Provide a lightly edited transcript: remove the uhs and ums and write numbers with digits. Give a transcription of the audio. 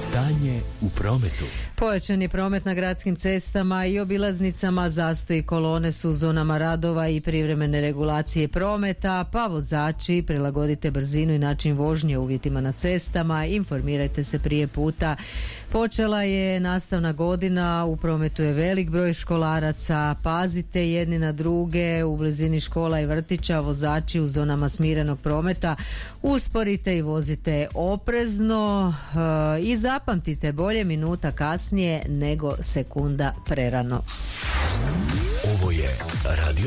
Stanje u prometu. Pojačan je promet na gradskim cestama i obilaznicama, zastoji kolone su u zonama radova i privremene regulacije prometa, pa vozači prilagodite brzinu i način vožnje uvjetima na cestama, informirajte se prije puta. Počela je nastavna godina, u prometu je velik broj školaraca, pazite jedni na druge, u blizini škola i vrtića, vozači u zonama smirenog prometa, usporite i vozite oprezno i zapamtite, bolje minuta kasnije nego sekunda prerano. Ovo je Radio